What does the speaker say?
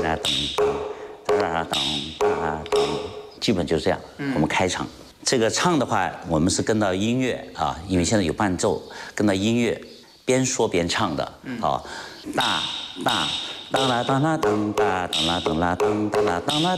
哒噔噔哒噔哒噔，基本就是这样。我们开场，这个唱的话，我们是跟到音乐啊，因为现在有伴奏，跟到音乐，边说边唱的啊，大。当啦当啦当哒当啦当啦当哒啦当啦